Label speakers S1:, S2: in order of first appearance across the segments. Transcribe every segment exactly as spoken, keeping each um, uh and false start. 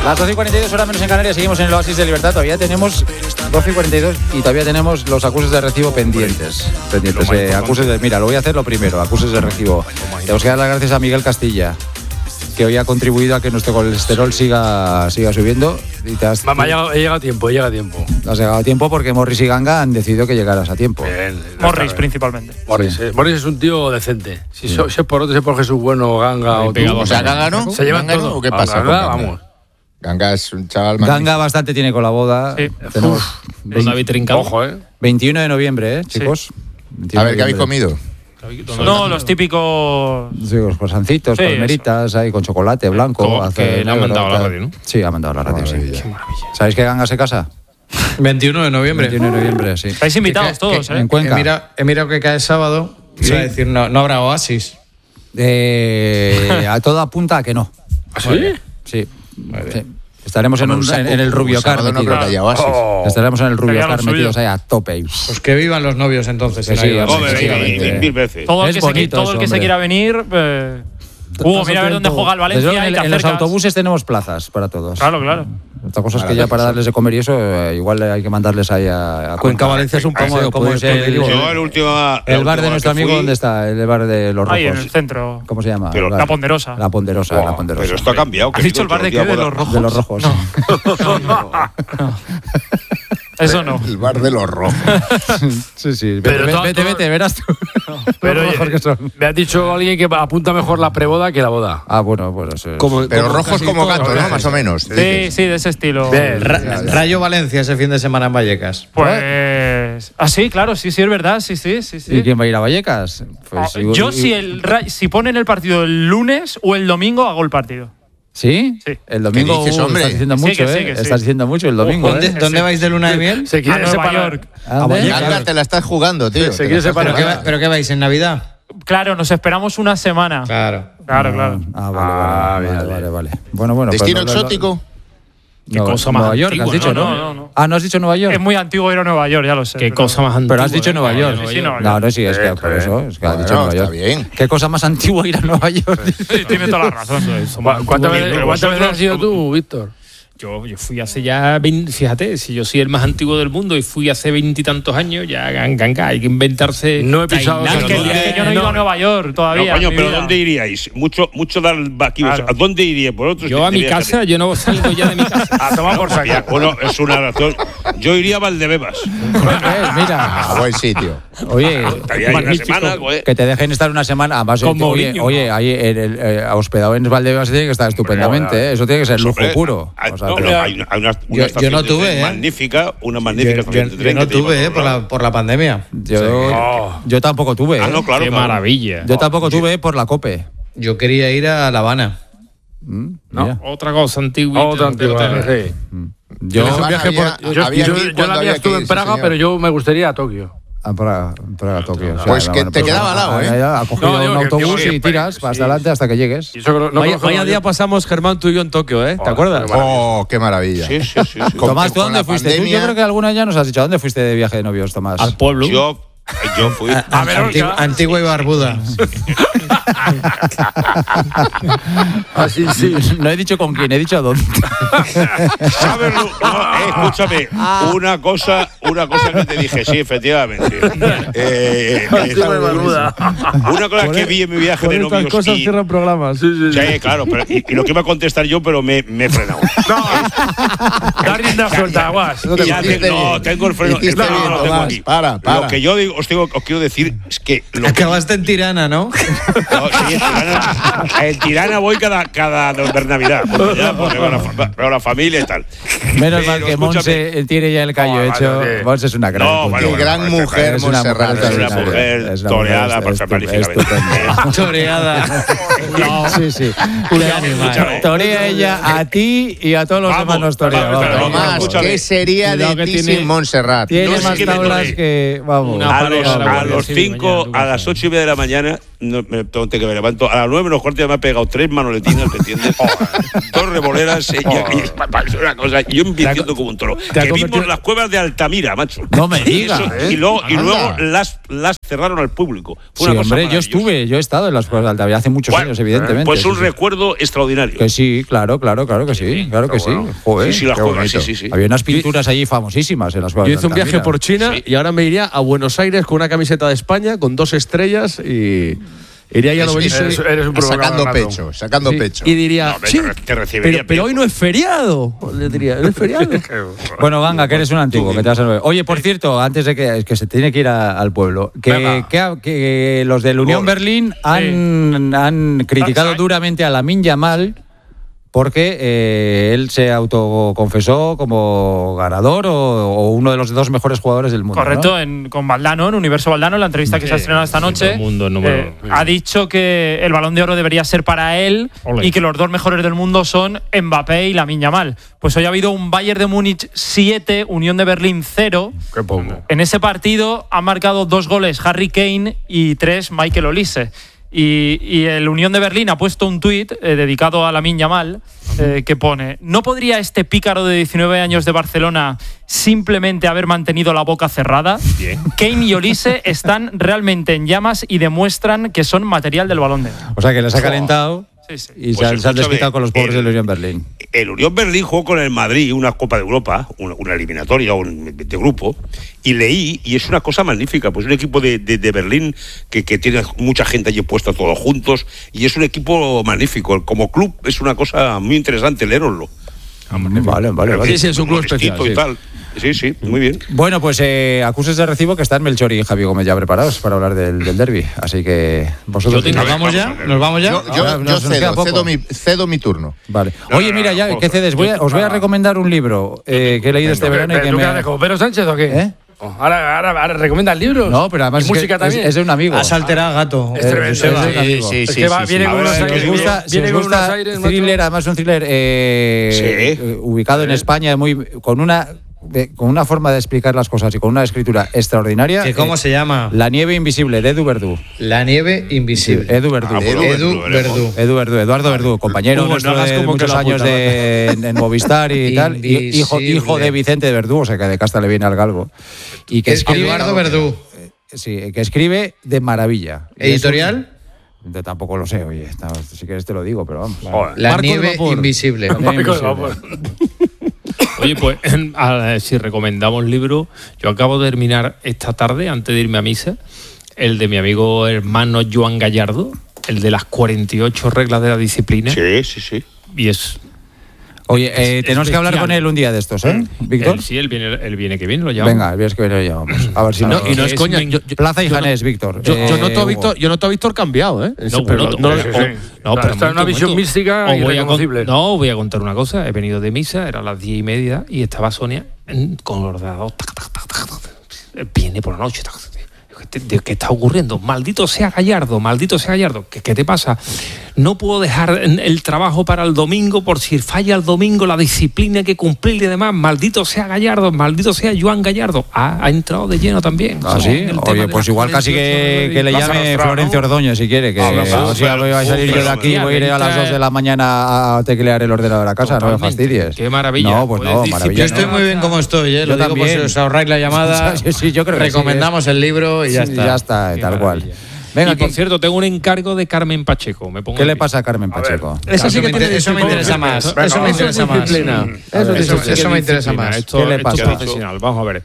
S1: Las doce y cuarenta y dos, horas menos en Canarias, seguimos en el Oasis de Libertad. Todavía tenemos doce y cuarenta y dos y todavía tenemos los acuses de recibo pendientes. Pendientes, eh, acuses de, mira, lo voy a hacer lo primero, acuses de recibo. Tenemos que dar las gracias a Miguel Castilla, que hoy ha contribuido a que nuestro colesterol siga, siga subiendo. Y te has,
S2: Mamá, llega, llega a tiempo, llega a tiempo.
S1: Has llegado a tiempo porque Morris y Ganga han decidido que llegaras a tiempo.
S2: Bien,
S3: Morris principalmente.
S2: Morris, sí. eh, Morris es un tío decente. Si, sí. so, si es por otro, si es por Jesús Bueno, Ganga o tú.
S4: O sea, Ganga no.
S2: Se llevan
S4: ¿Ganga
S2: todo.
S4: no? ¿O qué pasa?
S2: Ganga,
S4: Ganga?
S2: vamos.
S4: Ganga es un chaval magnífico.
S1: Ganga bastante tiene con la boda.
S3: Sí.
S1: Tenemos
S5: Un David trincado.
S2: Ojo, eh.
S1: veintiuno de noviembre, ¿eh, chicos?
S4: A ver, ¿qué habéis comido?
S3: No, los típicos.
S1: Sí, los croissancitos,
S3: Sí,
S1: palmeritas, ahí con chocolate blanco.
S5: Todo,
S1: azul
S5: que le han
S1: negro,
S5: mandado a la
S1: tal.
S5: radio, ¿no?
S1: Sí, ha mandado a la radio, sí.
S4: maravilla.
S1: Qué maravilla. ¿Sabéis que Ganga se casa?
S6: veintiuno de noviembre.
S1: veintiuno de noviembre, sí.
S3: Estáis invitados
S6: Que-
S3: todos,
S6: que-
S3: ¿eh?
S1: En Cuenca.
S6: He mirado, he mirado que cae sábado.
S1: Sí.
S6: Iba a decir, no, no habrá oasis.
S1: Eh, a todo apunta a que no.
S2: ¿Sí?
S1: Sí. Sí. Estaremos en, un, en, en el Rubio Car
S4: Sábado no creo
S1: metidos.
S4: que haya oasis.
S2: Oh.
S1: Estaremos en el Rubio
S3: Sería lo
S1: Car
S3: suyo.
S1: metidos ahí a tope.
S6: Pues que vivan los novios entonces.
S1: Que
S6: en
S1: sí,
S6: Aybar.
S1: hombre,
S7: Joder,
S1: efectivamente.
S7: y- y mil veces.
S3: Todo el
S1: Es
S3: que, se,
S1: bonito
S3: todo el
S1: eso,
S3: que se
S1: hombre.
S3: quiera venir. Eh, Hugo, mira a ver dónde juega el Valencia
S1: Desde luego,
S3: y
S1: en,
S3: te
S1: en los
S3: acercas.
S1: autobuses tenemos plazas para todos.
S3: Claro, claro.
S1: Otra cosa es que ya para darles de comer y eso, eh, igual hay que mandarles ahí a, a
S8: Cuenca Valencia es un
S1: ¿Cómo-
S8: paseo.
S1: cómo
S8: puede
S1: es
S8: ser
S1: el-
S8: el-
S7: Yo el último. la
S1: El bar
S7: última
S1: de nuestro
S7: que
S1: amigo,
S7: fui-
S1: ¿dónde está? El bar de los rojos.
S3: Ahí en el centro.
S1: ¿Cómo se llama?
S3: Pero-
S1: El bar.
S3: La Ponderosa.
S1: La Ponderosa,
S7: Buah,
S1: la Ponderosa.
S7: Pero esto ha cambiado. que
S3: ¿Has dicho el
S7: digo,
S3: bar de
S7: otro
S3: qué?
S7: día
S3: ¿De los
S7: boda-
S3: rojos?
S1: De los rojos.
S3: Eso no.
S4: El bar de los rojos.
S1: Sí, sí.
S2: Pero
S1: Vete,
S2: todo-
S1: vete,
S2: todo-
S1: vete, verás tú.
S2: Pero
S1: Los rojos
S2: oye,
S1: que son.
S2: me has dicho alguien que apunta mejor la preboda que la boda.
S1: Ah, bueno, bueno, eso es.
S8: Como-
S4: Pero
S8: como
S4: rojos
S8: casi
S4: como
S8: todos
S4: gato,
S8: los
S4: ¿no?
S8: viajes.
S4: Más o menos.
S3: Sí, sí, de ese estilo.
S2: Bien.
S6: Ra- Rayo Valencia ese fin de semana en Vallecas.
S3: Pues. Ah, sí, claro, sí, sí, es verdad. Sí, sí, sí. sí.
S1: ¿Y quién va a ir a Vallecas?
S3: Ah,
S1: Pues, igual-
S3: Yo, si, el, Ra- si ponen el partido el lunes o el domingo, hago el partido.
S1: ¿Sí?
S3: Sí.
S1: El domingo
S4: ¿Qué dices,
S1: uh,
S4: hombre?
S1: estás diciendo
S3: Que sí,
S1: mucho,
S3: que sí,
S1: ¿eh?
S3: que sí.
S1: Estás diciendo mucho el domingo,
S6: ¿Dónde,
S1: ¿eh?
S6: dónde vais de luna de miel?
S2: Se
S3: A
S2: quiere
S3: Nueva
S2: separar.
S3: York.
S1: ¿A dónde?
S4: Ganga, te la estás jugando, tío.
S2: Se
S4: Te la
S2: quiere
S4: estás
S2: separar.
S6: ¿Pero qué,
S4: jugando.
S6: va- ¿Pero qué vais en Navidad?
S3: Claro, nos esperamos una semana.
S6: Claro.
S3: Claro, claro.
S1: Ah, vale,
S2: Ah,
S1: vale,
S2: bien,
S1: vale,
S2: bien.
S1: vale, vale. Bueno, bueno. pues
S4: ¿Destino
S1: lo- lo- lo-
S4: exótico?
S5: Qué
S1: Nueva-
S5: cosa más
S1: Nueva York,
S5: antigua,
S1: has dicho,
S3: no,
S1: ¿no?
S3: no, no.
S1: Ah, ¿no has dicho Nueva York?
S3: Es muy antiguo ir a Nueva York, ya lo sé.
S5: Qué
S3: pero-
S5: cosa más antigua.
S1: Pero has dicho
S5: ¿eh?
S1: Nueva York.
S3: Sí, sí, Nueva
S1: No,
S3: York.
S1: no, sí, es que
S2: Eh,
S1: por eso, es que has
S4: Bueno,
S1: dicho Nueva
S4: está
S1: York.
S4: bien.
S1: ¿Qué cosa más antigua ir a Nueva York?
S3: Sí, tiene toda la razón.
S2: ¿Cu- ¿Cuántas veces,
S7: Pero
S2: cuántas veces
S7: vosotros-
S2: has sido tú, Víctor?
S5: Yo, yo fui hace ya, veinte, fíjate, si yo soy el más antiguo del mundo y fui hace veintitantos años, ya ganga, hay que inventarse.
S2: No he pisado
S5: Tailandia.
S3: Es que, es que yo no he ido a Nueva York
S7: No,
S3: todavía.
S7: coño,
S3: en mi
S7: pero
S3: vida.
S7: ¿dónde iríais? Mucho, mucho dar vaquillos.
S3: Claro.
S7: ¿A dónde iríais? Por otros
S5: Yo a mi casa, yo no salgo ya de mi casa.
S7: A tomar por sacar. Bueno, es una razón. Yo iría a Valdebebas.
S1: Eh, Mira,
S4: A buen sitio.
S1: oye,
S7: Estaría ahí una
S5: Magnífico.
S7: semana, güey.
S1: que te dejen estar una semana. Además,
S5: Con
S1: oye,
S5: Mourinho.
S1: oye, ahí en el, eh, hospedado en Valdebebas tiene que estar estupendamente. ¿eh? Eso tiene que ser lujo
S7: Hombre,
S1: puro.
S7: hay-
S1: O sea,
S7: no,
S1: pero-
S7: pero hay una, hay una, una
S6: Yo- yo
S7: estación
S6: no
S7: de
S6: tuve,
S7: tren
S6: ¿eh?
S7: magnífica, una
S6: Yo,
S7: magnífica
S6: yo-
S7: estación de
S6: yo
S7: tren.
S6: no
S7: que te lleva
S6: tuve,
S7: a
S6: eh,
S7: todos
S6: por
S7: lados.
S6: la, por la pandemia.
S1: yo,
S2: Oh.
S1: yo tampoco tuve.
S7: Ah, no,
S1: ¿eh?
S7: claro.
S5: Qué
S7: claro.
S5: maravilla.
S1: Yo tampoco tuve eh, por la COPE.
S6: Yo quería ir a La Habana.
S1: Mm,
S2: No.
S1: mira.
S5: Otra cosa antigua.
S2: Otra antigua. Sí.
S1: Yo,
S4: Yo-
S2: Un viaje
S4: había-
S2: por- yo,
S4: había
S2: yo-
S4: que ir
S2: yo
S4: cuando
S2: la mía
S4: había que
S2: estuve
S4: ir,
S2: en
S4: sí,
S2: Praga,
S4: señor.
S2: pero yo me gustaría ir a Tokio.
S1: a Praga, Praga, Tokio. O sea,
S4: Pues que
S1: bueno,
S4: te quedaba al lado, ¿eh?
S1: Ha cogido
S2: No, digo
S1: un
S2: que-
S1: autobús
S2: que-
S1: y tiras
S2: sí.
S1: hasta adelante hasta que llegues.
S2: Y eso que no- no
S8: Vaya,
S2: conozco
S8: vaya
S2: Nueva
S8: día
S2: York.
S8: pasamos, Germán, tú y yo en Tokio, ¿eh? ¿Te
S2: Oh,
S8: acuerdas?
S2: qué maravilla.
S4: Oh, qué maravilla.
S7: Sí, sí, sí. sí.
S4: Con-
S1: Tomás, ¿tú
S4: con
S1: dónde
S4: la
S1: fuiste? Tú, yo
S4: pandemia-
S1: creo que alguna ya nos has dicho. ¿Dónde fuiste de viaje de novios, Tomás?
S5: Al pueblo.
S7: Yo, yo fui.
S6: A- Antigua, Antigua y Barbuda.
S2: Así sí.
S1: No he dicho con quién, he dicho dónde.
S7: ¿Sabes lo- no, eh, escúchame, una cosa, una cosa que te dije, sí, efectivamente. Eh, eh,
S2: Antigua y Barbuda.
S7: una cosa que vi en mi viaje de novios y,
S8: programas.
S2: Sí, sí, sí.
S7: sí, claro, pero, y, y lo que iba a contestar yo, pero me, me he frenado.
S2: Da rienda suelta, Aguas.
S7: Y ya
S4: Hiciste
S7: te- no,
S4: bien.
S7: tengo el freno.
S4: Hiciste
S7: no,
S4: bien,
S7: lo tengo
S4: Tomás.
S7: aquí.
S4: Para, para.
S7: Lo que yo digo, os, tengo, os quiero decir es que lo que
S6: Acabaste en Tirana, ¿no?
S7: No, sí, en Tirana, en Tirana voy cada, cada Navidad, porque ya, porque veo, la, fa- veo la familia y tal.
S1: Menos
S7: Pero
S1: mal que
S7: escúchame.
S1: Monse tiene ya el callo
S7: No,
S1: hecho.
S7: vale, sí.
S1: Monse es una gran
S7: No,
S1: puntera.
S7: bueno,
S4: Qué
S7: bueno,
S4: gran
S7: bueno,
S4: mujer,
S1: es una mujer
S4: Montserrat.
S7: Es una
S1: extraordinaria.
S7: mujer
S1: Es una
S7: toreada
S1: mujer
S7: para
S1: estu-
S7: magníficamente.
S1: estupenda.
S6: Toreada.
S1: No, sí, sí.
S7: Escúchame.
S1: Torea ella a ti y a todos los
S7: Vamos,
S1: demás nos torea.
S7: vamos,
S1: vamos.
S7: pero
S4: Tomás,
S7: escúchame.
S4: ¿qué sería
S5: Cuidado
S4: de
S5: que
S4: ti
S5: tiene-
S4: sin Montserrat?
S1: Tiene
S7: No, es
S1: más
S7: que me
S1: tablas
S7: toreé.
S1: que. Vamos.
S5: Una
S7: A
S5: pareja
S7: los,
S5: de la
S7: a
S5: Guardia
S7: los
S5: Civil
S7: cinco,
S5: mañana en tu
S7: a
S5: casa.
S7: las ocho y media de la mañana, no, me tengo que me levanto. A las nueve menos cuarto ya me ha pegado tres manoletinas, ¿me entiendes? Dos revoleras. eh, y- y- pa- pa- es una cosa, yo embistiendo como un toro.
S1: ha
S7: Que vimos
S1: convertido-
S7: las cuevas de Altamira, macho.
S1: No me digas.
S7: Eso, y luego, y
S4: Anda.
S7: luego las las cerraron al público. Fue
S1: Sí,
S7: una cosa
S1: hombre, yo estuve, yo he estado en las pruebas de Altavilla hace muchos
S7: Bueno,
S1: años, evidentemente.
S7: Pues un
S1: sí, sí.
S7: recuerdo extraordinario.
S1: Que sí, claro, claro, claro que sí, claro que sí.
S7: bueno.
S1: Joder,
S7: Sí, sí, la
S1: qué
S7: juega,
S1: bonito.
S7: sí, sí, sí.
S1: Había unas pinturas allí famosísimas en las pruebas
S8: Yo
S1: de
S8: hice un viaje
S1: Altamira.
S8: por China
S7: Sí.
S8: y ahora me iría a Buenos Aires con una camiseta de España, con dos estrellas y iría ahí al
S4: Es-
S8: obelisco.
S2: Eres,
S8: y-
S2: eres un provocador
S4: Sacando
S2: nato.
S4: pecho, sacando
S8: sí,
S4: pecho.
S8: y diría,
S7: No, te
S8: sí,
S7: re- te recibiría
S8: pero, pero
S7: bien.
S8: hoy no es feriado. Le diría, no es feriado.
S1: Bueno, Ganga, que eres un antiguo, que te vas a ver. Oye, por cierto, antes de que, es que se tiene que ir a- al pueblo, que,
S2: Venga.
S1: que, que los del Unión
S7: Gol.
S1: Berlín han, han criticado
S2: Ah,
S1: duramente a Lamine Yamal porque eh, él se autoconfesó como ganador o, o uno de los dos mejores jugadores del mundo.
S3: Correcto,
S1: ¿no?
S3: en, con Valdano, en Universo Valdano, en la entrevista que se ha estrenado esta noche,
S5: todo el mundo número-
S3: eh, ha dicho que el Balón de Oro debería ser para él
S5: Ole.
S3: y que los dos mejores del mundo son Mbappé y Lamine Yamal. Pues hoy ha habido un Bayern de Múnich siete, Unión de Berlín cero.
S2: Qué poco.
S3: En ese partido han marcado dos goles Harry Kane y tres Michael Olise. Y, y el Unión de Berlín ha puesto un tuit eh, dedicado a Lamine Yamal eh, que pone: ¿no podría este pícaro de diecinueve años de Barcelona simplemente haber mantenido la boca cerrada?
S7: Bien.
S3: Kane y Olise están realmente en llamas y demuestran que son material del Balón de Oro.
S1: O sea, que les ha calentado
S3: Sí, sí.
S1: y
S7: Pues
S1: se, han- se han
S7: escúchame,
S1: desquitado con los pobres
S7: el-
S1: del Unión Berlín.
S7: El Unión Berlín jugó con el Madrid una Copa de Europa, una, una eliminatoria un, de grupo, y leí, y es una cosa magnífica, pues un equipo de, de, de Berlín que, que tiene mucha gente allí puesta todos juntos, y es un equipo magnífico. Como club es una cosa muy interesante leeroslo.
S1: Vale, vale, vale.
S8: Sí, sí, es un club especial.
S7: Y
S8: Sí.
S7: tal. Sí, sí, muy bien.
S1: Bueno, pues eh, acuses de recibo que están Melchor y Javi Gómez ya preparados para hablar del, del derbi. Así que vosotros.
S5: Yo tengo-
S6: ¿Nos vamos ya? ¿Nos vamos ya?
S4: Yo, yo-
S1: Ahora
S4: yo
S1: nos queda
S4: cedo,
S1: poco.
S4: cedo, mi, cedo mi turno.
S1: Vale.
S7: No,
S1: Oye,
S7: no,
S1: mira,
S7: no,
S1: ya
S7: no,
S1: que cedes, voy a- os voy a recomendar un libro eh, que he leído este verano y que
S2: ¿Tú
S1: me.
S2: qué haces, como Pedro Sánchez o qué?
S1: ¿Eh?
S2: Oh, ahora, ahora, ahora recomiendas libros.
S1: No, pero además
S2: ¿Y
S1: es, que
S2: música
S1: es,
S2: también.
S1: es de un amigo.
S6: Has alterado, gato.
S2: Es tremendo,
S1: es de un
S2: sí,
S1: amigo.
S4: sí,
S2: Es
S4: sí,
S2: que va,
S4: sí,
S2: viene
S4: sí.
S2: con
S7: A ver,
S2: unos
S7: si
S1: Si
S2: aires.
S1: os gusta, si
S2: viene
S1: os
S2: con
S1: gusta
S2: unos aires, macho.
S1: thriller, además un thriller eh,
S7: Sí.
S1: eh, ubicado en España, muy con una de- con una forma de explicar las cosas y con una escritura extraordinaria.
S6: ¿Que ¿Cómo
S1: eh,
S6: se llama?
S1: La nieve invisible, de Edu Verdú.
S6: La nieve invisible.
S1: Edu Verdú.
S7: Ah, bueno,
S6: Edu
S7: lo veremos.
S6: Verdú.
S1: Edu Verdú, Eduardo Verdú, compañero
S8: Hugo, no
S1: nuestro
S8: hagas
S1: de
S8: como que
S1: muchos
S8: la
S1: años
S8: puta
S1: de, en, en Movistar y tal. y- hijo,
S6: Invisible.
S1: hijo de Vicente Verdú, o sea que de casta le viene al galgo. Y que
S6: Es
S1: escribe,
S6: Eduardo Verdú.
S1: Sí, que escribe de maravilla.
S6: ¿Editorial?
S1: Yo tampoco lo sé, oye, no, si quieres te lo digo, pero vamos.
S7: Joder.
S6: La
S8: Barco de
S6: nieve
S8: vapor.
S6: invisible.
S1: La nieve
S2: Marco de
S1: invisible.
S2: vapor.
S5: Oye, pues a- si recomendamos libros, yo acabo de terminar esta tarde, antes de irme a misa, el de mi amigo hermano Joan Gallardo, el de las cuarenta y ocho reglas de la disciplina.
S7: Sí, sí, sí.
S5: Y es.
S1: Oye, eh,
S5: Es
S1: tenemos que hablar
S5: bestial.
S1: con él un día de estos, ¿eh? Víctor.
S5: Él, sí, él viene, él viene que viene, lo llamamos.
S1: Venga, el viernes que viene lo llamamos. A ver si
S8: No,
S1: nos-
S8: y no es
S5: Es
S8: coña.
S5: men-
S8: Yo, yo-
S1: Plaza y
S8: yo no-
S1: Janés, Víctor.
S8: Yo, yo
S1: Eh,
S8: noto a
S1: Hugo.
S8: Víctor, yo noto a Víctor cambiado, ¿eh?
S5: No,
S8: pero
S5: pero
S8: no-
S5: no,
S8: no-
S2: sí,
S5: o-
S2: sí.
S5: no,
S2: Está-
S5: pero
S2: está en una
S5: un
S2: visión
S5: momento.
S2: mística
S5: Os
S2: y
S5: voy a con-
S2: reconocible.
S5: no, voy a contar una cosa. He venido de misa, eran las diez y media y estaba Sonia mm, con el ordenador. tac, tac, tac, tac, tac. Viene por la noche. tac, tac. ¿Qué te- ¿Qué está ocurriendo? Maldito sea Gallardo, maldito sea Gallardo. ¿Qué, qué te pasa? No puedo dejar el trabajo para el domingo por si falla el domingo, la disciplina hay que cumplir y demás. Maldito sea Gallardo, maldito sea Joan Gallardo. Ha, ha entrado de lleno también.
S1: Ah,
S5: ¿no?
S1: sí.
S5: En el tema
S1: Oye,
S5: de
S1: pues
S5: las
S1: igual casi
S5: cuarenta y ocho
S1: que, que le
S2: Vas a
S1: llame
S2: arrastrar,
S1: Florencio
S2: ¿no?
S1: Ordóñez si quiere. Que
S7: Ah,
S1: a ver si
S7: pero-
S1: voy a salir yo de aquí, voy a ir a las dos de la mañana a teclear el ordenador a casa, no me
S5: Totalmente.
S1: fastidies.
S5: Qué maravilla.
S1: No, pues no,
S5: Pues
S1: maravilla.
S6: Yo estoy
S1: no.
S6: muy bien como estoy, ¿eh? Lo
S1: Yo
S6: digo por si
S1: también.
S6: os ahorráis la llamada.
S1: Sí, sí, yo creo que sí,
S6: recomendamos el libro y ya
S1: Sí,
S6: está.
S1: Ya está,
S5: Qué
S1: tal cual.
S5: maravilla.
S1: Venga,
S5: y por
S1: ¿qué,
S5: cierto, tengo un encargo de Carmen Pacheco. Me pongo
S1: ¿qué
S5: en
S1: le
S5: pie.
S1: pasa a Carmen Pacheco?
S6: Eso sí que
S8: Eso
S6: tiene
S8: me
S6: eso me interesa más.
S2: Venga,
S6: Eso me
S2: eso
S6: interesa
S2: es
S6: más.
S2: disciplina.
S6: Mm.
S5: Eso,
S6: Eso-
S5: eso sí que
S6: eso me
S5: es
S6: interesa
S5: disciplina.
S6: más.
S5: Esto,
S1: ¿Qué le
S5: esto
S1: pasa?
S5: es profesional. Vamos a ver.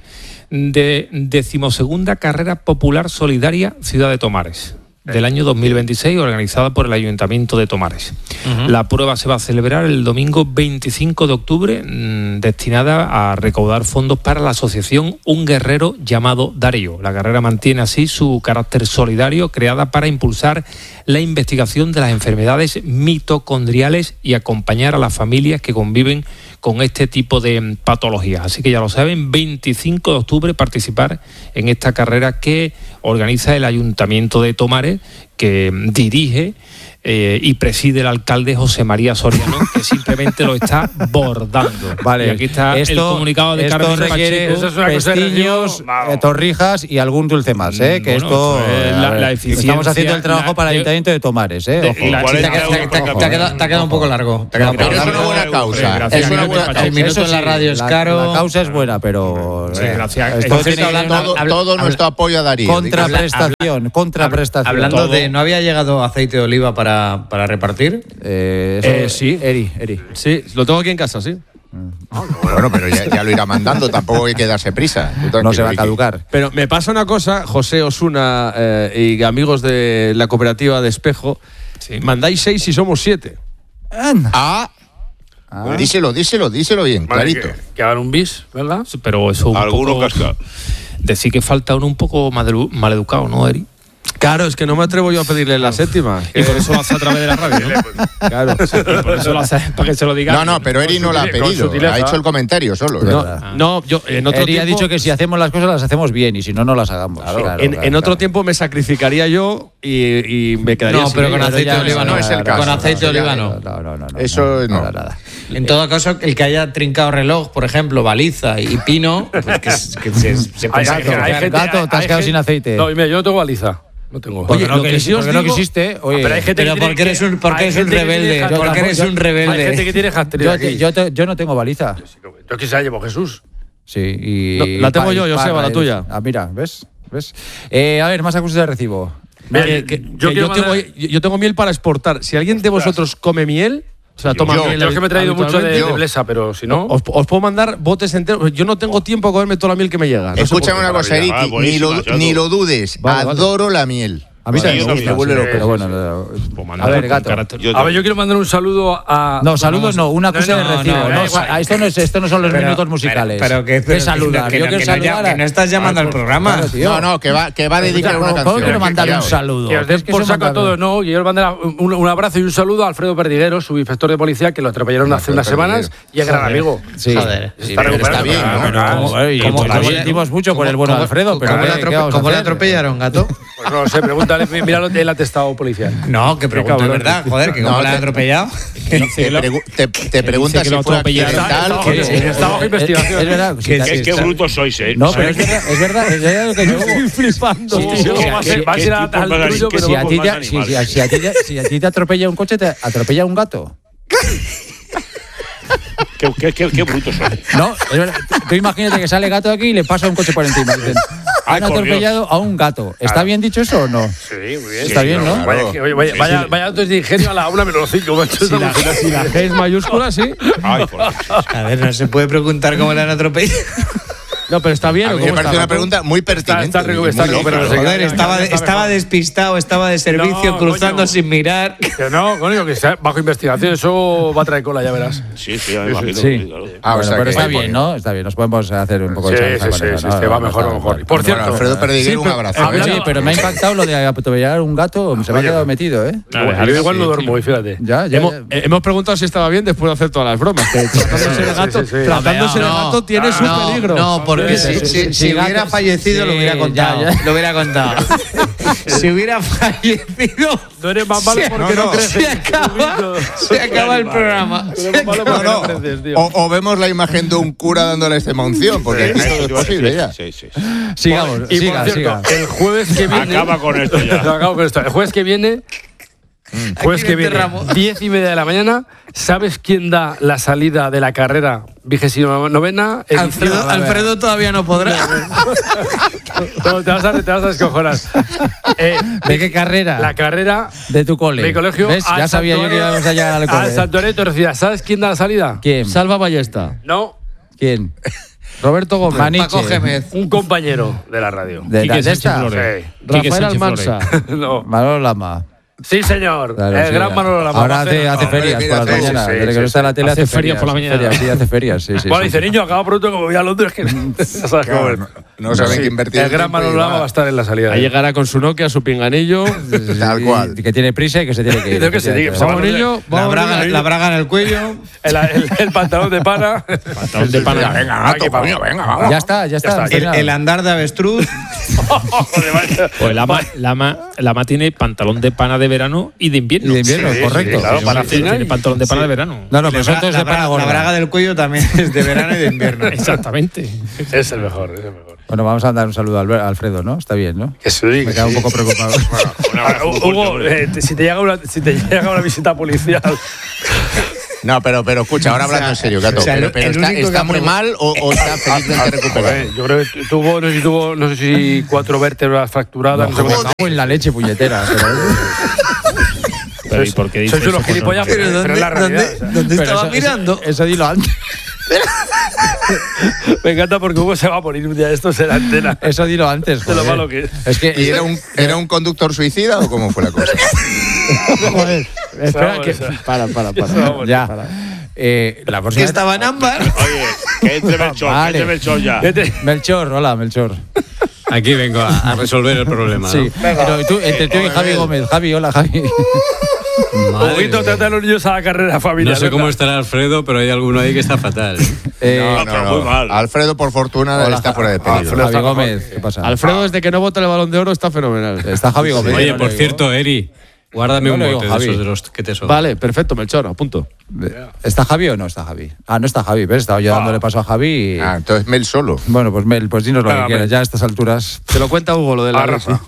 S5: De decimosegunda carrera popular solidaria Ciudad de Tomares, del año dos mil veintiséis, organizada por el Ayuntamiento de Tomares. La prueba se va a celebrar el domingo veinticinco de octubre, mmm, destinada a recaudar fondos para la asociación Un Guerrero llamado Darío. La carrera mantiene así su carácter solidario, creada para impulsar la investigación de las enfermedades mitocondriales y acompañar a las familias que conviven con este tipo de mm, patologías. Así que ya lo saben, veinticinco de octubre participar en esta carrera que organiza el Ayuntamiento de Tomares, que mm, dirige eh, y preside el alcalde José María Soriano, que simplemente lo está bordando.
S1: Vale,
S5: y aquí está
S1: esto,
S5: el comunicado de
S1: esto
S5: Carmen
S1: requiere
S5: Pacheco.
S2: Eso es una cosa de
S1: pestiños,
S2: recibo.
S1: eh, torrijas y algún dulce más, ¿eh? Que
S5: Bueno,
S1: esto
S5: pues,
S1: a
S5: la-
S1: ver,
S5: la
S1: estamos
S5: eficiencia,
S1: haciendo el trabajo
S5: la-
S1: para el
S5: de-
S1: Ayuntamiento de Tomares, ¿eh?
S5: de-
S1: Ojo.
S5: y la
S7: Igual
S6: Te,
S7: es
S6: ha-
S7: que-
S6: te ha- te ha- te ha quedado, te ha quedado un poco largo. Te ha quedado un
S4: Pero
S6: poco
S4: es una
S6: largo.
S4: buena causa.
S5: Gracias,
S4: Es una
S5: Carmen
S4: buena
S5: Pacheco.
S6: El minuto
S1: Eso
S6: en la
S1: sí,
S6: radio es
S1: la-
S6: caro.
S1: La causa es buena, pero
S5: Sí,
S1: eh,
S5: gracias.
S1: esto
S5: Por
S1: tiene
S5: cierto,
S1: que-
S6: hablando-
S4: Todo,
S6: habla-
S4: todo
S6: habla-
S4: nuestro apoyo a Darío.
S1: contraprestación, contraprestación.
S6: Hablando
S5: Todo.
S6: de, ¿no había llegado aceite de oliva para, para repartir?
S1: Eh, eso-
S8: Eh, sí.
S1: Eri, Eri.
S8: Sí, lo tengo aquí en casa, sí.
S4: Bueno, pero ya, ya lo irá mandando, tampoco hay que darse prisa. Tú
S1: No
S4: tranquilo,
S1: se va a
S4: Vicky.
S1: caducar.
S8: Pero me pasa una cosa, José Osuna eh, y amigos de la cooperativa de Espejo, mandáis seis y somos siete.
S4: Ah, díselo, díselo, díselo bien,
S2: Vale,
S4: clarito.
S2: que, que hagan un bis, ¿verdad?
S5: Pero eso un
S7: Alguno
S5: poco...
S7: casca.
S5: Decir que falta uno un poco mal- maleducado, ¿no, Eri?
S8: Claro, es que no me atrevo yo a pedirle la séptima.
S5: Y por eso lo hace a través de la radio, ¿no?
S8: Claro.
S5: Y por eso lo hace para que se lo diga.
S4: No, no, pero Eri no la ha
S2: Con
S4: pedido,
S2: sutileza.
S4: ha hecho el comentario solo.
S8: No,
S1: verdad.
S8: no, yo en otro
S1: Eri ha
S8: tiempo,
S1: dicho que si hacemos las cosas las hacemos bien y si no, no las hagamos. Claro,
S8: en,
S1: claro,
S8: en otro
S1: claro.
S8: tiempo me sacrificaría yo y, y me quedaría
S6: No,
S8: sin
S6: pero
S8: ella.
S6: con aceite
S1: ya
S6: de oliva no.
S4: no es el caso.
S6: Con aceite de
S4: No,
S6: oliva
S4: ya,
S6: no.
S1: No, no, no, no,
S4: Eso no.
S1: nada, nada.
S6: En todo caso, el que haya trincado reloj, por ejemplo, baliza y pino, pues que, s- que se, se
S2: Hay,
S6: piensa
S2: hay-
S6: que-
S2: hay gente-
S1: Gato, te has
S2: hay
S1: quedado
S2: gente-
S1: sin aceite.
S2: No, y mira, yo no tengo baliza. No tengo.
S1: Porque
S8: Oye,
S1: no,
S8: lo que
S1: quisi-
S8: sí os
S1: porque no
S8: digo-
S1: quisiste. Oye,
S2: Pero hay gente
S6: Pero
S2: que
S6: porque
S2: tiene
S6: eres
S2: que-
S6: un- porque
S2: hay
S6: eres un
S2: gente que tiene
S6: rebelde,
S2: Gastro-
S6: porque eres un rebelde.
S2: Hay gente que tiene Gastro
S1: yo,
S2: aquí.
S1: yo, te- yo no tengo baliza.
S2: Yo que se la llevo Jesús.
S1: Sí, y.
S8: No, la tengo
S1: pa-
S8: yo,
S1: y
S8: Joseba,
S1: para-
S8: la tuya.
S1: Ah, mira, ¿ves? ¿Ves? Eh, a ver, más acusaciones de recibo.
S2: Mira,
S8: Que- que-
S2: yo
S8: que
S2: quiero
S8: yo, tengo,
S2: mandar-
S8: yo tengo miel para exportar. Si alguien de vosotros come miel, o sea, toma
S4: yo.
S8: miel.
S2: Yo es que me he traído mucho de,
S8: habitualmente,
S2: de Blesa, pero si no.
S8: Os, os puedo mandar botes enteros. Yo no tengo tiempo a comerme toda la miel que me llega. No sé
S4: Escúchame
S8: por qué.
S4: una cosa,
S7: maravilla.
S4: Eriki,
S7: Ah,
S4: ni, lo,
S7: buenísima,
S4: ni
S7: chato.
S4: lo dudes,
S1: Vale, vale.
S4: adoro la miel.
S1: A mí
S7: Sí,
S1: también
S7: yo
S1: me
S7: también,
S1: gusta,
S7: me vuelve
S1: sí,
S7: loco.
S1: pero bueno.
S5: Pues
S1: A
S5: mandar
S1: ver,
S5: con
S1: gato.
S5: carácter.
S7: Yo
S2: A ver, yo quiero mandar un saludo a.
S1: No, saludos no, una
S6: No,
S1: acusación
S6: no,
S1: de recibo.
S6: no,
S1: No,
S6: da
S1: o sea,
S6: igual.
S1: esto, no es, esto no son los
S6: Pero-
S1: minutos musicales.
S6: Pero, pero que,
S1: de
S6: pero
S1: saludar.
S6: que,
S1: Yo
S6: no,
S1: quiero
S6: que, no, ya-
S1: saludar a-
S6: que no estás llamando al programa.
S1: Claro, tío.
S4: No, no, que va, que va a dedicar una
S1: ¿Cómo
S4: canción.
S1: quiero mandarle un
S4: Callao.
S1: saludo?
S2: Que os den
S1: Es que
S2: por
S1: eso
S2: saco a
S1: manda-
S2: todos, no. Yo os mandar un, un abrazo y un saludo a Alfredo Perdiguero, subinspector de policía, que lo atropellaron hace unas semanas y es gran amigo.
S1: Sí.
S6: Joder.
S1: Sí,
S2: Está
S1: pero
S2: recuperado.
S4: está bien, ¿no?
S2: Ah,
S1: Como-
S2: bueno,
S1: y
S6: ¿Cómo-
S1: pues
S6: cómo
S1: lo
S6: le-
S1: sentimos mucho por el bueno de Alfredo, pero
S6: ¿Cómo,
S1: ¿qué-
S6: le,
S1: qué
S6: atrope-
S1: vamos a
S6: cómo le
S1: hacer?
S6: atropellaron, gato?
S2: Pues no sé, pregúntale, míralo el atestado policial.
S6: No, que pregunto de
S2: cabrón.
S6: verdad, joder, que cómo
S4: No,
S6: le han
S4: te-
S6: atropellado.
S4: Te, pregu- te, te preguntas
S5: que
S4: si
S5: lo
S4: fue
S5: atropellaron.
S4: accidental.
S2: Está-
S4: que-
S2: está- está bajo investigación.
S1: Es, es verdad.
S6: Que
S1: sí,
S6: sí,
S1: sí,
S7: Qué, qué
S1: sí.
S7: brutos sois, ¿eh?
S1: No, pero es verdad, es verdad, es verdad lo que yo
S8: Estoy flipando,
S1: Sí,
S8: tío.
S1: sí,
S2: Luego
S1: sí,
S2: va a
S1: sí,
S2: ser, va a
S7: qué
S2: ser a-
S7: tipos
S2: al
S7: más-
S2: tuyo,
S7: qué
S2: pero
S1: si a,
S7: somos
S1: ti
S7: más
S1: te, si,
S7: animales.
S1: si- si a ti te, si a ti te atropella un coche, te atropella un gato.
S7: Qué, qué, qué, qué brutos sois.
S1: No, es verdad. Tú imagínate que sale gato aquí y le pasa un coche por encima. Dicen,
S7: Ay,
S1: han
S7: por
S1: atropellado a un gato. ¿Está bien dicho eso o no?
S2: Sí, muy bien.
S1: Está bien, ¿no?
S4: claro.
S2: Vaya, que- oye, vaya, vaya, vaya datos de ingenio a la una menos cinco, macho.
S8: Si la, si la G es mayúscula, sí.
S7: Ay, por Dios.
S6: A ver, no se puede preguntar cómo le han atropellado.
S8: No, pero está bien.
S4: A
S8: ¿o
S4: mí me
S8: cómo
S4: parece
S8: está,
S4: una
S8: gato?
S4: pregunta muy
S2: Está,
S4: pertinente.
S2: está,
S4: y muy
S2: está
S4: loca.
S2: recuperado.
S6: Joder, estaba,
S2: Está
S6: estaba
S2: mejor.
S6: despistado, estaba de servicio,
S2: No,
S6: cruzando
S2: coño.
S6: sin mirar.
S2: Que no, coño, que está bajo investigación, eso va a traer cola, ya verás.
S7: Sí, sí, ya me imagino.
S1: Sí.
S7: sí, claro.
S4: Ah, o
S1: Bueno,
S4: sea
S1: pero
S4: que-
S1: está bien, ¿no? Está bien, nos podemos hacer un poco de
S2: Sí,
S1: salsa
S2: sí,
S1: con
S2: sí,
S1: eso,
S2: sí,
S1: ¿no?
S2: sí, va
S1: No,
S2: mejor,
S1: está
S2: va mejor.
S1: bien.
S2: Por
S4: Bueno,
S2: cierto,
S4: Alfredo Perdiguero,
S2: sí,
S4: un
S2: pero-
S4: abrazo.
S2: hablando-
S1: Oye, pero me ha impactado lo de atropellar un gato, se me ha quedado metido, ¿eh?
S2: Igual- yo igual no duermo hoy, fíjate.
S1: Ya, ya.
S8: Hemos,
S1: ya.
S8: eh, hemos preguntado si estaba bien después de hacer todas las bromas. Que tratándose de gato,
S2: sí, sí.
S8: tratándose de
S6: No,
S8: gato tiene su
S6: no,
S8: peligro.
S6: No, porque
S1: Sí,
S6: si,
S1: sí,
S6: si-
S1: sí,
S6: si
S1: sí,
S6: hubiera
S1: gato,
S6: fallecido lo
S1: sí,
S6: hubiera contado.
S1: ya, ya.
S6: Lo hubiera contado. Si hubiera fallecido,
S2: No eres más malo
S6: se,
S2: porque no,
S4: no,
S2: creces.
S6: se acaba, se acaba el programa.
S2: Tú eres más malo
S4: No,
S2: porque
S4: no.
S2: no creces, tío.
S4: O, o vemos la imagen de un cura dándole esta emoción, porque aquí todo es posible ya.
S7: Sí, sí.
S1: Sigamos,
S2: Y
S1: siga,
S2: por cierto,
S1: siga.
S2: el jueves que viene.
S7: Acaba con esto ya.
S2: Acabo con esto. El jueves que viene. Jueves
S6: Aquí
S2: que viene,
S6: enterramos.
S2: diez y media de la mañana. ¿Sabes quién da la salida de la carrera vigésima novena?
S6: Alfredo, Alfredo todavía no podrá.
S2: No, te vas a, te vas a descojonar. Eh,
S1: ¿De qué carrera?
S2: La carrera
S1: De tu cole.
S2: mi colegio.
S1: ¿Ves?
S2: al
S1: Ya sabía yo que
S2: santuario-
S1: íbamos a llegar al
S2: Al
S1: cole.
S2: santuario de Torrecilla. ¿Sabes quién da la salida?
S1: ¿Quién?
S8: Salva Ballesta.
S2: No,
S1: ¿Quién?
S8: Roberto Gómez.
S1: Maniche.
S6: Paco Gémez.
S2: un compañero de la radio.
S1: De,
S5: Quique
S1: de, de
S5: Sánchez
S1: esta.
S5: Flores.
S2: Sí.
S5: Quique
S8: Rafael
S5: Sánchez
S8: Almansa.
S2: No.
S1: Manolo Lama.
S2: Sí, señor.
S1: Claro,
S2: el
S1: sí,
S2: gran
S1: ya.
S2: Manolo Lama.
S1: Ahora hace, hace
S4: Hombre,
S1: ferias
S4: mira,
S1: por las
S4: sí,
S1: mañanas.
S2: sí,
S1: Desde que
S2: sí,
S1: no está en la tele
S5: Hace
S1: hace,
S5: ferias por la mañana.
S1: Ferias, sí, hace ferias. Sí, sí,
S2: Bueno,
S1: sí,
S2: dice,
S1: sí.
S2: niño, acabo pronto como voy a Londres. Que ya sabes cómo
S4: Claro,
S2: es.
S4: no, no saben
S2: Sí.
S4: qué invertir.
S2: El
S4: el
S2: gran
S4: tiempo y
S2: Manolo Lama
S4: va.
S2: va a estar en la salida.
S8: Ahí llegará con su Nokia, su pinganillo.
S4: Tal cual.
S1: Que tiene prisa y que se tiene que ir.
S2: Creo que se diga,
S8: Vamos, niño.
S6: La
S8: Vamos,
S6: braga,
S8: niño.
S6: la braga en el cuello.
S2: El, el- el pantalón de pana.
S5: Pantalón de pana.
S4: Venga, gato, coño, venga, vamos.
S1: Ya está, ya está.
S2: está.
S1: no
S6: El,
S1: tiene nada.
S6: el andar de avestruz.
S2: Joder, macho.
S5: Pues Lama, Lama, Lama tiene pantalón de pana de verano y de invierno.
S1: Y de invierno,
S3: Sí,
S1: correcto.
S3: sí, claro,
S1: Sí,
S3: para
S1: sí,
S3: cena
S5: Tiene
S3: y-
S5: pantalón de pana
S3: sí.
S5: de verano.
S1: No, no,
S6: Y
S1: pero
S6: la,
S1: eso
S6: bra-
S1: entonces
S6: la
S1: de pana
S6: braga, la
S1: gorda.
S6: braga del cuello también es de verano y de invierno.
S5: Exactamente.
S2: Es el mejor, es el mejor.
S1: Bueno, vamos a dar un saludo a Alber- a Alfredo, ¿no? Está bien, ¿no?
S2: Que sí,
S1: Me
S2: que
S1: queda un
S2: sí.
S1: poco preocupado.
S7: Un abrazo muy fuerte,
S2: Hugo,
S7: hombre.
S2: eh, te- si, te llega una, si te llega una visita policial,
S4: No, pero, pero escucha, ahora hablando en serio, Gato.
S6: o sea,
S4: pero
S6: el-
S4: pero
S6: el
S4: está,
S6: único
S4: está
S6: que
S4: muy
S6: apro-
S4: mal o, o está felizmente recuperado.
S2: joder, yo creo que tuvo, no sé si tuvo, no sé si cuatro vértebras fracturadas. No, sé
S1: Me
S2: cómo-
S1: cago en la leche, puñetera. Pero,
S5: Pero ¿y por qué dices
S2: Sois unos
S5: eso?
S2: gilipollas, pero, pero es la realidad. o sea.
S6: ¿Dónde
S1: pero
S6: estaba
S1: eso-
S6: mirando?
S1: Eso, eso dilo antes.
S2: Me encanta porque Hugo se va a morir un día de estos en la antena.
S1: Eso dilo antes.
S2: De lo
S1: joder.
S2: malo que es.
S1: Es que.
S4: ¿Y era un, era un conductor suicida o cómo fue la cosa?
S1: Joder, espera,
S2: Vamos,
S1: que.
S2: o sea.
S1: Para, para, para.
S2: Vamos,
S1: ya.
S2: para.
S1: Eh, la
S6: Que
S1: próxima.
S6: estaba en ámbar.
S7: Oye, que entre Melchor,
S1: Vale.
S7: que entre Melchor ya.
S2: Vete.
S1: Melchor, hola, Melchor.
S9: Aquí vengo a, a resolver el problema. ¿no?
S1: Sí. Pero tú, entre tú y Javi Gómez. Javi, hola, Javi.
S9: Madre
S2: Huguito,
S9: mía.
S2: trata a los niños a la carrera familiar.
S9: No sé cómo
S2: ¿verdad?
S9: estará Alfredo, pero hay alguno ahí que está fatal.
S1: Eh,
S7: No, pero muy mal.
S4: Alfredo, por fortuna,
S1: hola,
S4: está fuera de
S1: Javi
S4: peligro.
S2: está
S1: Gómez,
S2: mejor.
S1: ¿qué pasa?
S8: Alfredo, desde que no vota el Balón de Oro, está fenomenal.
S1: Está Javi Gómez.
S9: Oye,
S1: no
S9: por
S1: le
S9: cierto, Eri, guárdame
S1: No
S9: un
S1: le digo
S9: bote de
S1: Javi.
S9: esos de los que te sobran.
S8: Vale, perfecto, Melchor, a punto.
S1: digo. ¿Está Javi o no está Javi? Ah, no está Javi, ¿ves? Estaba yo dándole paso a Javi. y-
S4: Ah, entonces Mel solo.
S1: Bueno, pues Mel, pues dinos lo
S2: Venga,
S1: que quieras.
S2: Mel.
S1: Ya a estas alturas
S8: Te lo cuenta Hugo, lo de la
S2: A Rafa.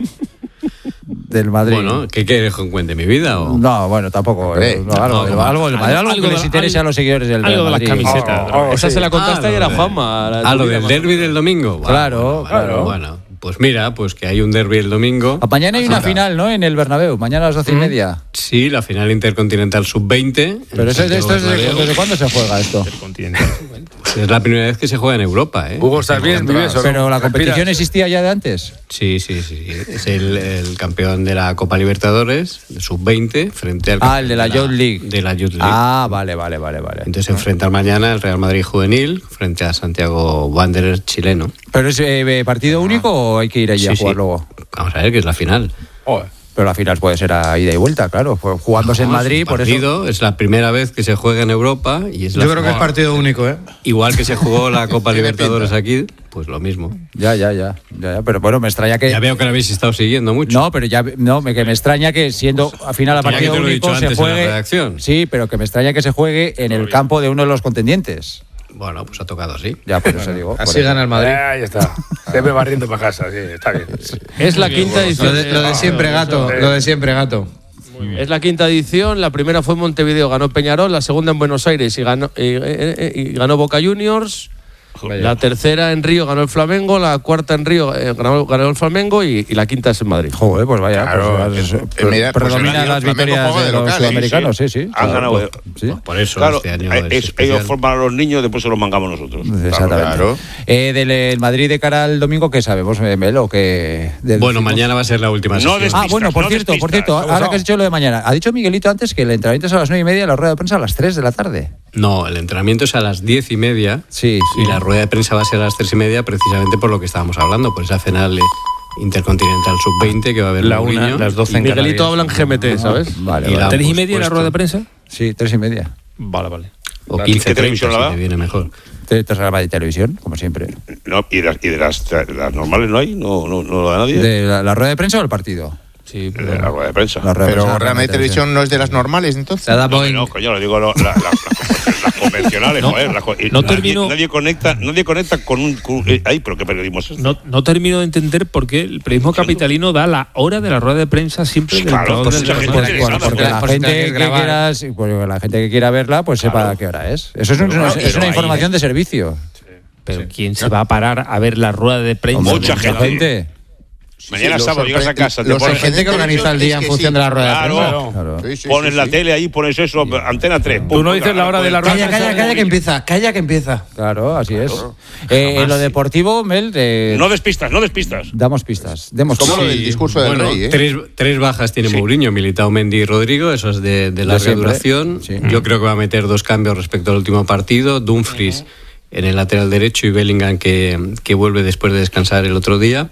S1: del Madrid.
S9: Bueno, ¿qué quieres que cuente? ¿Mi vida o...?
S1: No, bueno, tampoco.
S4: Hombre,
S1: eh, no, algo,
S9: no,
S1: del-
S9: no,
S1: algo del Madrid, algo,
S5: algo
S1: que
S5: de-
S1: les interese a los seguidores del
S5: algo de las
S1: Madrid.
S5: camisetas.
S2: Oh, oh,
S8: Esa
S2: sí.
S8: se la contaste
S9: Ah,
S8: ayer a
S9: lo de-
S8: Juanma. la
S9: Ah, lo
S8: tuya,
S9: del
S8: más.
S9: derbi del domingo. Vale,
S1: Claro,
S9: vale, vale.
S1: claro.
S9: Bueno, pues mira, pues que hay un derbi el domingo.
S1: Ah, Mañana hay una
S9: Anda.
S1: final, ¿no? En el Bernabéu. Mañana a las doce y media.
S9: Sí, la final intercontinental sub veinte.
S1: Pero eso, esto es desde, ¿desde cuándo se juega esto?
S5: Continental.
S9: Es la primera vez que se juega en Europa, ¿eh?
S2: Hugo, ¿estás bien? ¿Vives o no?
S1: Pero la competición
S2: ¿Respiras?
S1: existía ya de antes.
S9: Sí, sí, sí. Es el, el campeón de la Copa Libertadores, sub veinte, frente al
S1: Ah, el de la Youth League.
S9: De la Youth League.
S1: Ah, vale, vale, vale, vale.
S9: Entonces se enfrenta mañana el Real Madrid juvenil frente a Santiago Wanderers chileno.
S1: ¿Pero es eh, partido único o hay que ir allí
S9: Sí,
S1: a jugar
S9: sí.
S1: luego?
S9: Vamos a ver que es la final.
S2: Joder.
S1: Pero la final puede ser a ida y vuelta, claro. Pues jugándose en
S9: No, es
S1: Madrid,
S9: un
S1: por eso.
S9: partido, es la primera vez que se juega en Europa y es la
S6: Yo creo que es
S9: final.
S6: partido único, ¿eh?
S9: Igual que se jugó la Copa Libertadores aquí, pues lo mismo.
S1: Ya, ya, ya, ya, ya. Pero bueno, me extraña que.
S9: Ya veo que lo habéis estado siguiendo mucho.
S1: No, pero ya no, me, que me extraña que siendo a final a
S9: Ya que
S1: partido
S9: te lo he
S1: único
S9: dicho
S1: se
S9: antes en la
S1: juegue.
S9: redacción.
S1: Sí, pero que me extraña que se juegue en el campo de uno de los contendientes.
S9: Bueno, pues ha tocado así.
S1: Ya, por eso digo. por
S6: Así
S1: eso.
S6: gana el Madrid.
S2: Ahí está. Siempre barriendo para casa, sí, está bien.
S8: Es la quinta
S6: Lo
S8: edición.
S6: de, lo de siempre, gato. Lo de siempre, gato.
S8: Es la quinta edición. La primera fue en Montevideo, ganó Peñarol. La segunda en Buenos Aires y ganó, y, y- y ganó Boca Juniors. La tercera en Río ganó el Flamengo. La cuarta en Río eh, ganó, ganó el Flamengo. Y, y la quinta es en Madrid.
S1: Joder, pues vaya.
S4: Claro,
S1: pues,
S4: eh,
S1: pues,
S4: mira, pues
S1: predominan
S4: el año
S1: las
S4: Flamengo
S1: victorias
S4: juega
S1: de
S4: de
S1: los
S4: local,
S1: sudamericanos, sí, sí.
S7: Han
S1: claro,
S7: ganado.
S1: pues, sí.
S9: Por eso
S7: Claro,
S9: este año
S7: eh,
S9: es
S7: es-
S9: especial.
S7: ellos forman a los niños, después se los mangamos nosotros.
S1: Exactamente.
S4: Claro.
S1: Eh, del el Madrid de cara al domingo, ¿qué sabemos, eh, Melo? Que
S9: Bueno, mañana va a ser la última
S7: No
S9: sesión.
S7: des-
S1: Ah, bueno, por
S7: no
S1: cierto, por
S7: despistas.
S1: cierto, ahora que has dicho lo de mañana, ha dicho Miguelito antes que el entrenamiento es a las nueve y media y la rueda de prensa a las tres de la tarde.
S9: No, el entrenamiento es a las diez y media.
S1: Sí, sí.
S9: Y la rueda de prensa va a ser a las tres y media, precisamente por lo que estábamos hablando, por esa final eh, intercontinental sub veinte que va a haber
S6: La
S9: Mourinho.
S6: una, las doce en
S8: Miguelito habla
S6: Canarias.
S8: en G M T, ¿sabes?
S1: Vale,
S9: Y
S1: vale.
S9: la-
S5: ¿Tres y
S9: hemos
S5: media la
S9: puesto.
S5: rueda de prensa?
S1: Sí, tres y media.
S5: Vale, vale.
S9: O
S7: ¿Qué
S9: quince
S7: televisión
S9: treinta,
S7: la
S9: si
S7: da?
S9: te viene mejor.
S1: Te programa de televisión, como siempre.
S7: No, y, de las, y de las, de las normales no hay, no, no, no lo da nadie.
S1: ¿De la, la rueda de prensa o el partido?
S8: Sí,
S7: De la rueda de prensa.
S1: La rueda de
S4: Pero
S1: prensa,
S4: realmente
S1: la
S4: televisión no es de las normales, entonces.
S6: Se da
S7: No,
S6: Boeing.
S7: no, coño, lo digo lo- la- la- la- las convencionales, joder. las co- y
S5: no
S7: nadie,
S5: termino-
S7: nadie conecta, nadie conecta con un. con- eh, ay, pero qué periodismo es este.
S5: No, no termino de entender por qué el periodismo capitalino da la hora de la rueda de prensa siempre del
S7: Claro,
S5: entrenador
S7: pues
S5: del
S7: mucha
S5: Real
S7: gente
S5: Madrid.
S7: tiene
S1: Porque,
S7: ganas,
S1: porque la
S6: por si te
S1: gente
S6: quieres
S1: que
S6: grabar.
S1: quiera, sí, porque la gente que quiera verla, pues sepa a qué hora es. Eso es, un-
S7: Pero,
S1: es
S7: pero
S1: una
S7: ahí-
S1: información de servicio.
S5: Pero ¿quién se va a parar a ver la rueda de prensa?
S7: Mucha
S1: Mucha
S7: gente.
S1: gente.
S7: Mañana
S4: lo
S7: sábado llegas a
S4: sorpre-
S7: casa, te
S4: lo
S7: pones,
S6: Hay gente que organiza el día en función de la rueda de
S7: Claro.
S6: prensa.
S1: Claro.
S4: Sí, sí,
S7: pones
S4: sí,
S7: la
S4: sí.
S7: tele ahí, pones eso, antena tres.
S2: Tú no dices la hora de la rueda de
S6: Calla,
S2: prensa.
S6: calla, calla que empieza. Calla que empieza.
S1: Claro, así es. Eh, en lo deportivo, Mel, eh,
S7: No despistas, no despistas.
S1: damos pistas. Demos
S4: Como lo
S1: pistas.
S4: del discurso del
S9: Bueno,
S4: rey, ¿eh?
S9: tres, tres bajas tiene Mourinho, Militao, Mendy y Rodrigo, eso es de, de larga
S1: siempre.
S9: duración.
S1: Sí.
S9: Yo creo que va a meter dos cambios respecto al último partido, Dumfries en el lateral derecho y Bellingham que, que vuelve después de descansar el otro día.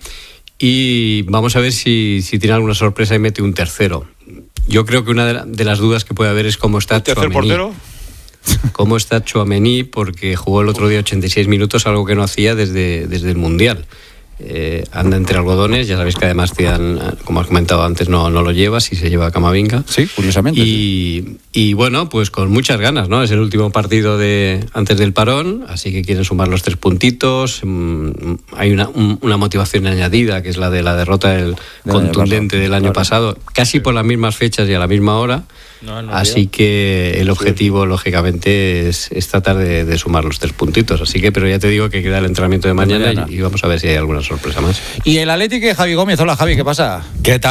S9: Y vamos a ver si, si tiene alguna sorpresa y mete un tercero. Yo creo que una de, la- de las dudas que puede haber es cómo está
S7: Tercer
S9: Tchouaméni.
S7: portero.
S9: Cómo está Tchouaméni, porque jugó el otro día ochenta y seis minutos, algo que no hacía desde, desde el Mundial. eh, anda entre algodones. Ya sabéis que además Zidane, como has comentado antes, no, no lo lleva, si se lleva a Camavinga.
S1: Sí, curiosamente.
S9: Y,
S1: sí.
S9: y bueno, pues con muchas ganas, ¿no? Es el último partido de antes del parón, así que quieren sumar los tres puntitos. Hay una, un, una motivación añadida, que es la de la derrota del
S1: de
S9: contundente
S1: del
S9: del año
S1: claro.
S9: pasado, casi sí. por las mismas fechas y a la misma hora. No, no así que el objetivo, lógicamente, es, es tratar de, de sumar los tres puntitos. Así que, pero ya te digo que queda el entrenamiento de mañana, de mañana. Y, y vamos a ver si hay alguna sorpresa más.
S1: Y el Atlético de Javi Gómez. Hola, Javi, ¿qué pasa?
S10: ¿Qué tal?